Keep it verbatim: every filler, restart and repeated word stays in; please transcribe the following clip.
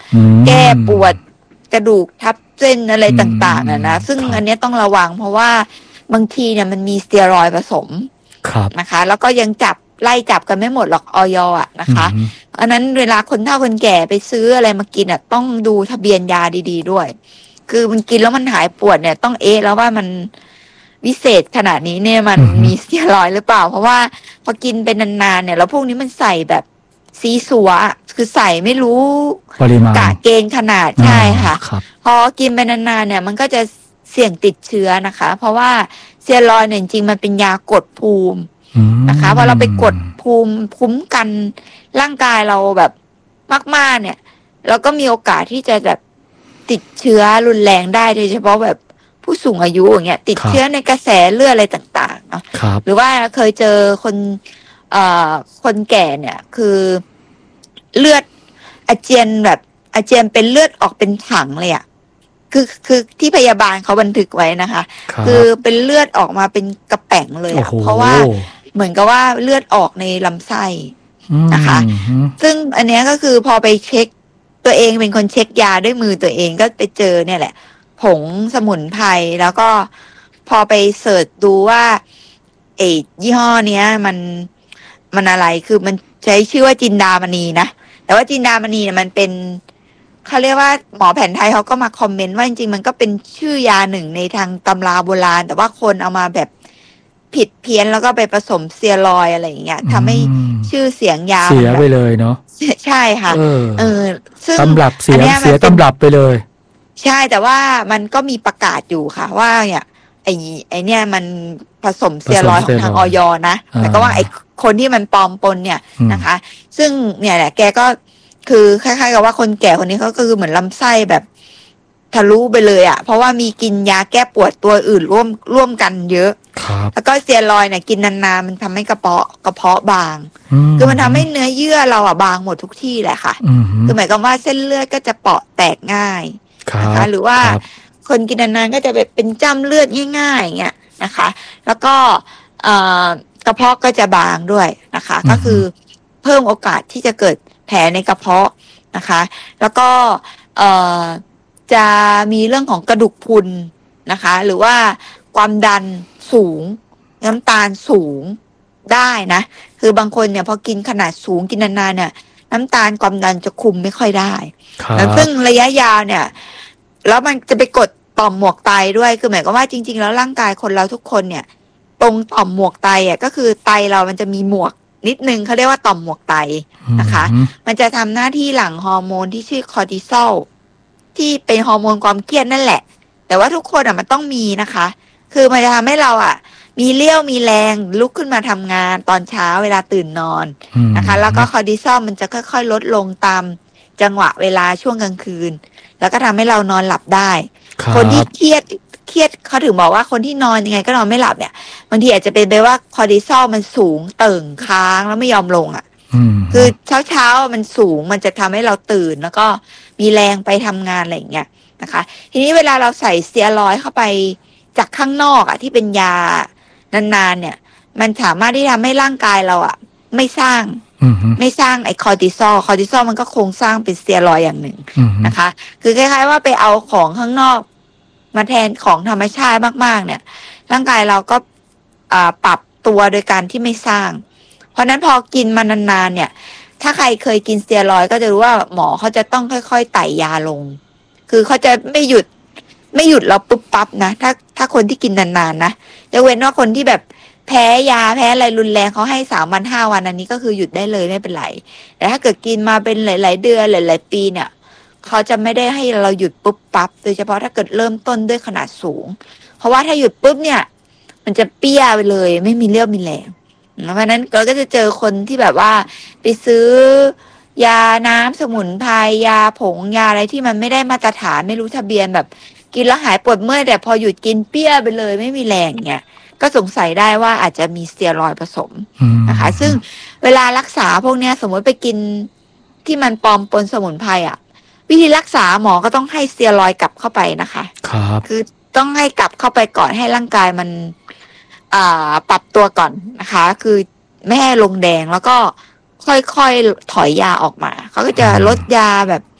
แก้ปวดกระดูกทับเส้นอะไรต่างๆนะนะซึ่งอันนี้ต้องระวังเพราะว่าบางทีเนี่ยมันมีสเตียรอยด์ผสมนะคะแล้วก็ยังจับไล่จับกันไม่หมดหรอกอย.อ่ะนะคะอันนั้นเวลาคนเฒ่าคนแก่ไปซื้ออะไรมากินอ่ะต้องดูทะเบียนยาดีๆด้วยคือมันกินแล้วมันหายปวดเนี่ยต้องเอ๊ะแล้วว่ามันวิเศษขนาดนี้เนี่ยมันมีสเตียรอยด์หรือเปล่าเพราะว่าพอกินเป็นนานๆเนี่ยแล้วพวกนี้มันใส่แบบซีซัวคือใส่ไม่รู้ปริมาณกะเกณฑ์ขนาดใช่ค่ะพอกินไปนานๆเนี่ยมันก็จะเสี่ยงติดเชื้อนะคะเพราะว่าสเตียรอยด์เนี่ยจริงๆมันเป็นยากดภูมินะคะพอเราไปกดภูมิคุ้มกันร่างกายเราแบบมากๆเนี่ยเราก็มีโอกาสที่จะแบบติดเชื้อรุนแรงได้โดยเฉพาะแบบผู้สูงอายุอย่างเงี้ยติดเชื้อในกระแสเลือดอะไรต่างๆเนาะหรือว่าเคยเจอคนเอ่อคนแก่เนี่ยคือเลือดอาเจียนแบบอาเจียนเป็นเลือดออกเป็นถังเลยอ่ะคือคือที่พยาบาลเขาบันทึกไว้นะคะคือเป็นเลือดออกมาเป็นกระแป๋งเลยอ่ะเพราะว่าเหมือนกับว่าเลือดออกในลำไส้นะคะซึ่งอันนี้ก็คือพอไปเช็คตัวเองเป็นคนเช็คยาด้วยมือตัวเองก็ไปเจอเนี่ยแหละผงสมุนไพรแล้วก็พอไปเสิร์ชดูว่าเอยี่ห้อเนี้ยมันมันอะไรคือมันใช้ชื่อว่าจินดามณีนะแต่ว่าจินดามณีเนี่ยมันเป็นเขาเรียกว่าหมอแผนไทยเขาก็มาคอมเมนต์ว่าจริงๆมันก็เป็นชื่อยาหนึ่งในทางตำราโบราณแต่ว่าคนเอามาแบบผิดเพี้ยนแล้วก็ไปผสมสเตียรอยด์อะไรอย่างเงี้ยทำให้ชื่อเสียงยาเสียไปเลยเนาะใช่ค่ะเออซึ่งตำรับเสียเสียตำรับไปเลยใช่แต่ว่ามันก็มีประกาศอยู่ค่ะว่าเนี่ยไอ้ไอ้เนี่ยมันผสมสเตียรอยด์ของทางอย.นะแต่ก็ว่าไอ้คนที่มันปลอมปนเนี่ยนะคะซึ่งเนี่ยแหละแกก็คือคล้ายๆกับว่าคนแก่คนนี้เขาก็คือเหมือนลำไส้แบบทะลุไปเลยอ่ะเพราะว่ามีกินยาแก้ปวดตัวอื่นร่วมร่วมกันเยอะแล้วก็สเตียรอยด์เนี่ยกินนานๆมันทำให้กระเพาะกระเพาะบางคือมันทำให้เนื้อเยื่อเราอ่ะบางหมดทุกที่แหละค่ะคือหมายความว่าเส้นเลือดก็จะเปาะแตกง่ายนะคะหรือว่าคนกินนานๆก็จะแบบเป็นจ้ำเลือดง่ายๆอย่างเงี้ยนะคะแล้วก็เอ่อกระเพาะก็จะบางด้วยนะคะก็คือเพิ่มโอกาสที่จะเกิดแผลในกระเพาะนะคะแล้วก็เอ่อจะมีเรื่องของกระดูกพรุนนะคะหรือว่าความดันสูงน้ำตาลสูงได้นะคือบางคนเนี่ยพอกินขนาดสูงกินนานๆเนี่ยน้ำตาลความดันจะคุมไม่ค่อยได้ซึ่งระยะยาวเนี่ยแล้วมันจะไปกดต่อมหมวกไตด้วยคือหมายความว่าจริงๆแล้วร่างกายคนเราทุกคนเนี่ยตรงต่อมหมวกไตอ่ะก็คือไตเรามันจะมีหมวกนิดนึงเขาเรียกว่าต่อมหมวกไตนะคะมันจะทำหน้าที่หลั่งฮอร์โมนที่ชื่อคอร์ติซอลที่เป็นฮอร์โมนความเครียดนั่นแหละแต่ว่าทุกคนอ่ะมันต้องมีนะคะคือมันจะทำให้เราอ่ะมีเลี้ยวมีแรงลุกขึ้นมาทำงานตอนเช้าเวลาตื่นนอนนะคะแล้วก็คอร์ติซอลมันจะค่อยๆลดลงตามจังหวะเวลาช่วงกลางคืนแล้วก็ทำให้เรานอนหลับได้คนที่เครียดเครียดเขาถึงบอกว่าคนที่นอนยังไงก็นอนไม่หลับเนี่ยบางทีอาจจะเป็นไปว่าคอร์ติซอลมันสูงเติ่งค้างแล้วไม่ยอมลงอ่ะคือเช้าเช้ามันสูงมันจะทำให้เราตื่นแล้วก็มีแรงไปทำงานอะไรอย่างเงี้ยนะคะทีนี้เวลาเราใส่สเตียรอยด์เข้าไปจากข้างนอกอ่ะที่เป็นยานานๆเนี่ยมันสามารถที่ทำให้ร่างกายเราอ่ะไม่สร้างไม่สร้างไอ้คอร์ติซอลคอร์ติซอลมันก็โครงสร้างเป็นสเตียรอยด์อย่างหนึ่งนะคะคือคล้ายๆว่าไปเอาของข้างนอกมาแทนของธรรมชาติมากๆเนี่ยร่างกายเราก็อ่าปรับตัวโดยการที่ไม่สร้างเพราะนั้นพอกินมานานๆเนี่ยถ้าใครเคยกินสเตียรอยด์ก็จะรู้ว่าหมอเขาจะต้องค่อยๆไต่ยาลงคือเขาจะไม่หยุดไม่หยุดเราปุ๊บปั๊บนะถ้าถ้าคนที่กินนานๆนะจะเว้นว่าคนที่แบบแพ้ยาแพ้อะไรรุนแรงเขาให้สามวันห้าวันอันนี้ก็คือหยุดได้เลยไม่เป็นไรแต่ถ้าเกิดกินมาเป็นหลายๆเดือนหลายๆปีเนี่ยเขาจะไม่ได้ให้เราหยุดปุ๊บปั๊บโดยเฉพาะถ้าเกิดเริ่มต้นด้วยขนาดสูงเพราะว่าถ้าหยุดปุ๊บเนี่ยมันจะเปี้ยไปเลยไม่มีเรี่ยวมีแรงเพราะนั้นเราก็จะเจอคนที่แบบว่าไปซื้อยาน้ำสมุนไพรยาผงยาอะไรที่มันไม่ได้มาตรฐานไม่รู้ทะเบียนแบบกินแล้วหายปวดเมื่อยแต่พอหยุดกินเปี้ยไปเลยไม่มีแรงเงี้ยก็สงสัยได้ว่าอาจจะมีสเตียรอยด์ผสมนะคะซึ่งเวลารักษาพวกนี้สมมติไปกินที่มันปลอมปนสมุนไพรอ่ะวิธีรักษาหมอก็ต้องให้สเตียรอยด์กลับเข้าไปนะคะครับคือต้องให้กลับเข้าไปก่อนให้ร่างกายมันอ่าปรับตัวก่อนนะคะคือไม่ให้ลงแดงแล้วก็ค่อยๆถอยยาออกมาเขาก็จะลดยาแบบ